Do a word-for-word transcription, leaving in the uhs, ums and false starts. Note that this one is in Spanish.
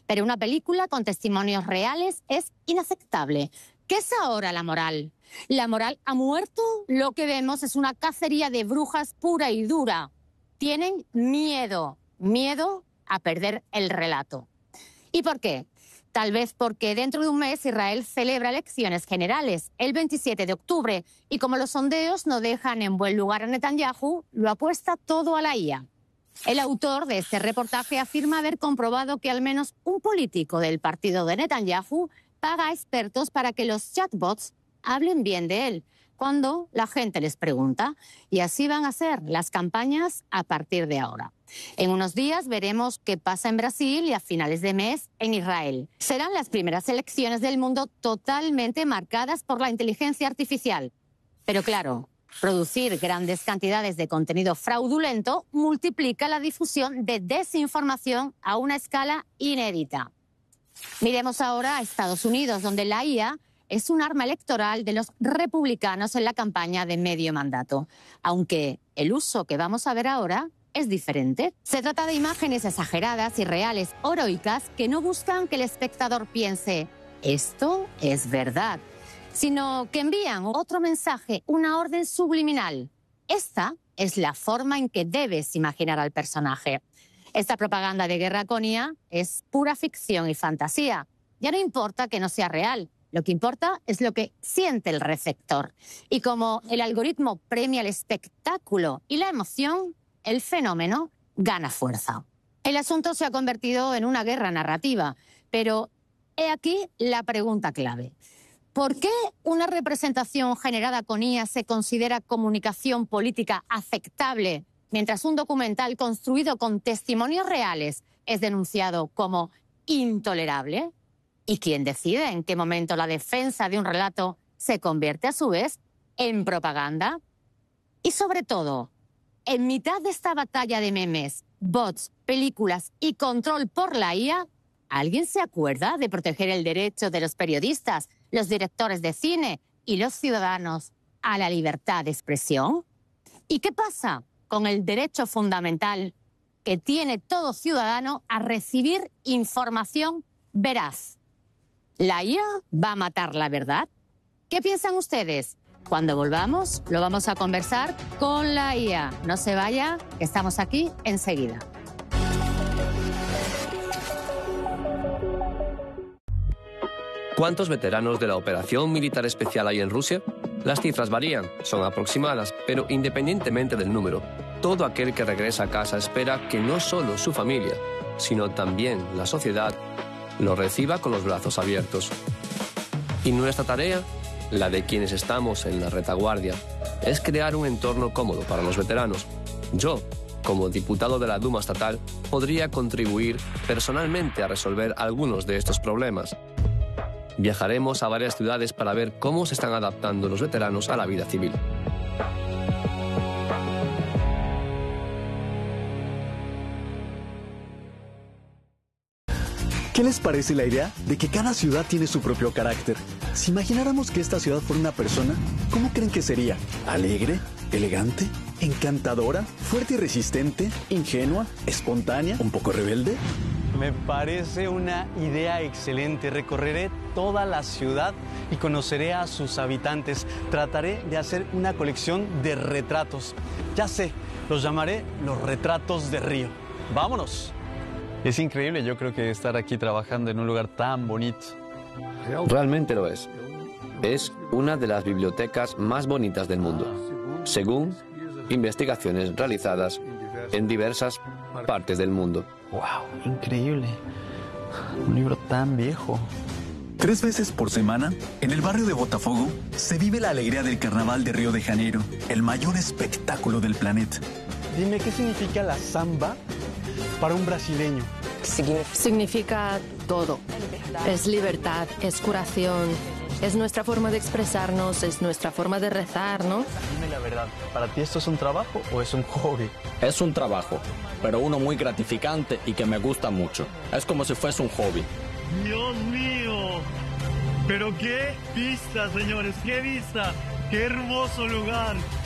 Pero una película con testimonios reales es inaceptable. ¿Qué es ahora la moral? ¿La moral ha muerto? Lo que vemos es una cacería de brujas pura y dura. Tienen miedo, miedo a perder el relato. ¿Y por qué? Tal vez porque dentro de un mes Israel celebra elecciones generales, el veintisiete de octubre, y como los sondeos no dejan en buen lugar a Netanyahu, lo apuesta todo a la I A. El autor de este reportaje afirma haber comprobado que al menos un político del partido de Netanyahu paga a expertos para que los chatbots hablen bien de él cuando la gente les pregunta. Y así van a ser las campañas a partir de ahora. En unos días veremos qué pasa en Brasil y a finales de mes en Israel. Serán las primeras elecciones del mundo totalmente marcadas por la inteligencia artificial. Pero claro, producir grandes cantidades de contenido fraudulento multiplica la difusión de desinformación a una escala inédita. Miremos ahora a Estados Unidos, donde la I A es un arma electoral de los republicanos en la campaña de medio mandato. Aunque el uso que vamos a ver ahora es diferente. Se trata de imágenes exageradas y reales o heroicas que no buscan que el espectador piense «esto es verdad», sino que envían otro mensaje, una orden subliminal. Esta es la forma en que debes imaginar al personaje. Esta propaganda de guerra con I A es pura ficción y fantasía. Ya no importa que no sea real. Lo que importa es lo que siente el receptor. Y como el algoritmo premia el espectáculo y la emoción, el fenómeno gana fuerza. El asunto se ha convertido en una guerra narrativa, pero he aquí la pregunta clave. ¿Por qué una representación generada con I A se considera comunicación política aceptable, mientras un documental construido con testimonios reales es denunciado como intolerable? ¿Y quién decide en qué momento la defensa de un relato se convierte a su vez en propaganda? Y sobre todo, en mitad de esta batalla de memes, bots, películas y control por la I A, ¿alguien se acuerda de proteger el derecho de los periodistas, los directores de cine y los ciudadanos a la libertad de expresión? ¿Y qué pasa con el derecho fundamental que tiene todo ciudadano a recibir información veraz? ¿La I A va a matar la verdad? ¿Qué piensan ustedes? Cuando volvamos, lo vamos a conversar con la I A. No se vaya, que estamos aquí enseguida. ¿Cuántos veteranos de la operación militar especial hay en Rusia? Las cifras varían, son aproximadas, pero independientemente del número, todo aquel que regresa a casa espera que no solo su familia, sino también la sociedad, lo reciba con los brazos abiertos. Y nuestra tarea, la de quienes estamos en la retaguardia, es crear un entorno cómodo para los veteranos. Yo, como diputado de la Duma estatal, podría contribuir personalmente a resolver algunos de estos problemas. Viajaremos a varias ciudades para ver cómo se están adaptando los veteranos a la vida civil. ¿Qué les parece la idea de que cada ciudad tiene su propio carácter? Si imagináramos que esta ciudad fuera una persona, ¿cómo creen que sería? ¿Alegre? ¿Elegante? ¿Encantadora? ¿Fuerte y resistente? ¿Ingenua? ¿Espontánea? ¿Un poco rebelde? Me parece una idea excelente. Recorreré toda la ciudad y conoceré a sus habitantes. Trataré de hacer una colección de retratos. Ya sé, los llamaré los retratos de Río. ¡Vámonos! Es increíble, yo creo que estar aquí trabajando en un lugar tan bonito. Realmente lo es. Es una de las bibliotecas más bonitas del mundo, según investigaciones realizadas en diversas partes del mundo. ¡Wow! Increíble. Un libro tan viejo. Tres veces por semana, en el barrio de Botafogo, se vive la alegría del Carnaval de Río de Janeiro, el mayor espectáculo del planeta. Dime, ¿qué significa la samba para un brasileño? Significa todo. Es libertad, es curación, es nuestra forma de expresarnos, es nuestra forma de rezar, ¿no? Dime la verdad, ¿para ti esto es un trabajo o es un hobby? Es un trabajo, pero uno muy gratificante y que me gusta mucho. Es como si fuese un hobby. ¡Dios mío! ¡Pero qué vista, señores! ¡Qué vista! ¡Qué hermoso lugar!